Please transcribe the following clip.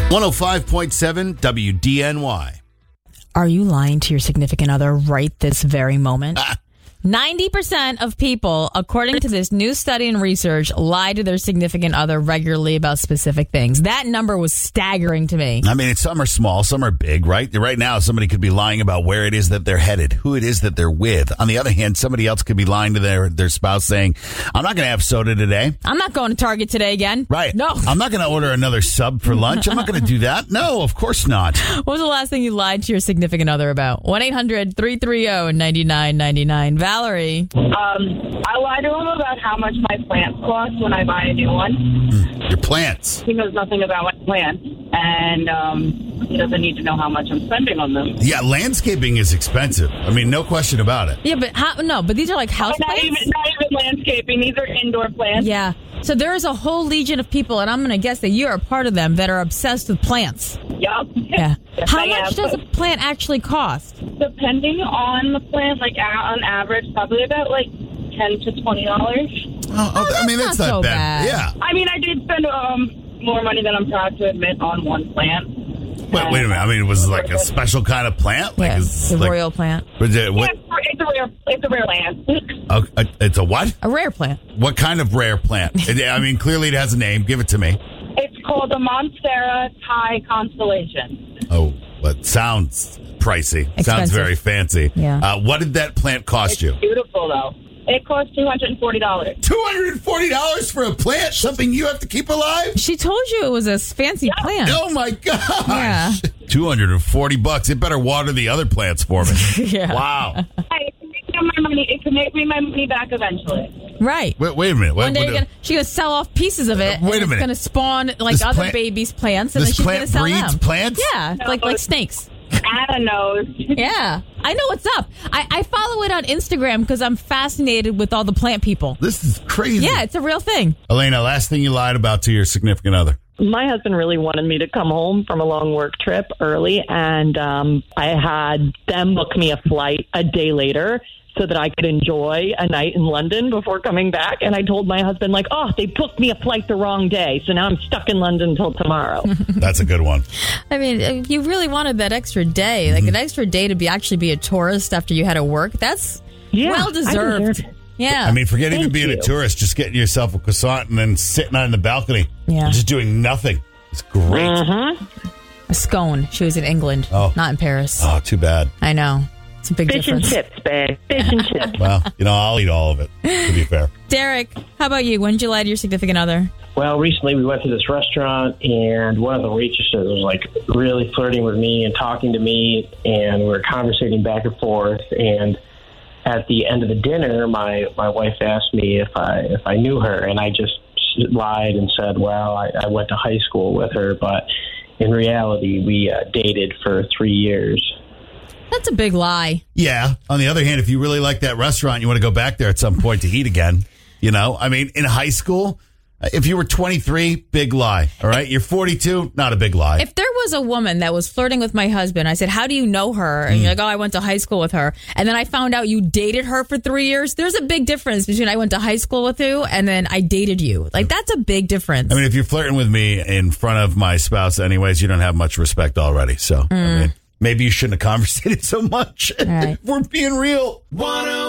105.7 WDNY. Are you lying to your significant other right this very moment? 90% of people, according to this new study and research, lie to their significant other regularly about specific things. That number was staggering to me. I mean, some are small, some are big, right? Right now, somebody could be lying about where it is that they're headed, who it is that they're with. On the other hand, somebody else could be lying to their spouse saying, I'm not going to have soda today. I'm not going to Target today again. Right. No. I'm not going to order another sub for lunch. I'm not going to do that. No, of course not. What was the last thing you lied to your significant other about? 1-800-330-9999. Valerie. I lie to him about how much my plants cost when I buy a new one. Your plants. He knows nothing about my plants, and he doesn't need to know how much I'm spending on them. Yeah, landscaping is expensive. I mean, no question about it. Yeah, but but these are like house Not plants? even landscaping. These are indoor plants. Yeah. So there is a whole legion of people, and I'm going to guess that you are a part of them, that are obsessed with plants. Yup. Yeah. Yes, How I much am. does a plant actually cost? Depending on the plant, like on average, probably about like $10 to $20. I mean, that's not not so bad. bad. Yeah. I mean, I did spend more money than I'm proud to admit on one plant. Wait a minute. I mean, it was like a special kind of plant? Like, Yeah, it's the like, royal plant. Was it, Yeah, what, it's a rare plant. it's a what? A rare plant. What kind of rare plant? I mean, clearly it has a name. Give it to me. It's called the Monstera Thai Constellation. Oh, but sounds pricey. Sounds Expensive. very fancy. Yeah. What did that plant cost you? Beautiful, though. It cost $240. $240 for a plant? Something you have to keep alive? She told you it was a fancy plant. Oh my gosh. Yeah. $240. It better water the other plants for me. Yeah. Wow. Hey, it can make me my money back eventually. Right. Wait a minute. One day she's going to sell off pieces of it. Wait a and minute. It's going to spawn like This other plant- babies' plants, and then this she's going to plant sell breeds them. plants? Yeah, like snakes. Anna knows. Yeah, I know what's up. I follow it on Instagram because I'm fascinated with all the plant people. This is crazy. Yeah, it's a real thing. Elena, last thing you lied about to your significant other. My husband really wanted me to come home from a long work trip early, and I had them book me a flight a day later so that I could enjoy a night in London before coming back. And I told my husband, they booked me a flight the wrong day, so now I'm stuck in London until tomorrow. That's a good one. I mean, you really wanted that extra day, like an extra day to actually be a tourist after you had to work. That's well I deserved. deserve it. Yeah. I mean, forget even Thank being a you. tourist, just getting yourself a croissant and then sitting on the balcony. Yeah. Just doing nothing. It's great. A scone. She was in England, not in Paris. Oh, too bad. I know. It's a big Fish difference. and chips, babe. Fish and chips. Well, I'll eat all of it, to be fair. Derek, how about you? When did you lie to your significant other? Well, recently we went to this restaurant, and one of the waitresses was really flirting with me and talking to me, and we were conversating back and forth. And at the end of the dinner, my wife asked me if I knew her, and I just lied and said, well, I went to high school with her, but in reality, we dated for 3 years. That's a big lie. Yeah. On the other hand, if you really like that restaurant, you want to go back there at some point to eat again. I mean, in high school, if you were 23, big lie. All right. You're 42, not a big lie. If there was a woman that was flirting with my husband, I said, how do you know her? And you're like, I went to high school with her. And then I found out you dated her for 3 years. There's a big difference between I went to high school with you and then I dated you. That's a big difference. I mean, if you're flirting with me in front of my spouse anyways, you don't have much respect already. So, I mean, maybe you shouldn't have conversated so much. Right. If we're being real.